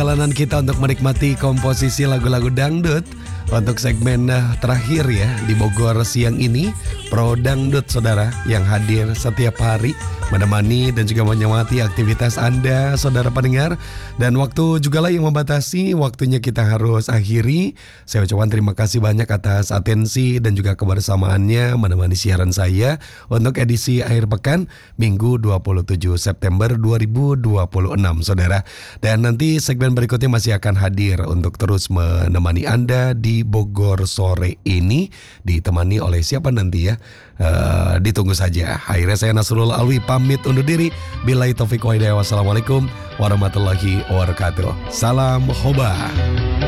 Perjalanan kita untuk menikmati komposisi lagu-lagu dangdut untuk segmen terakhir ya di Bogor siang ini. Pro Dangdut saudara yang hadir setiap hari menemani dan juga menyemangati aktivitas Anda saudara pendengar. Dan waktu juga lah yang membatasi, waktunya kita harus akhiri. Saya ucapkan terima kasih banyak atas atensi dan juga kebersamaannya menemani siaran saya untuk edisi akhir pekan Minggu 27 September 2026 saudara. Dan nanti segmen berikutnya masih akan hadir untuk terus menemani Anda di Bogor sore ini, ditemani oleh siapa nanti ya? Ditunggu saja. Akhirnya saya Nasrul Alwi pamit undur diri. Billahi taufiq wa hidayah. Wassalamualaikum warahmatullahi wabarakatuh. Salam Hoba.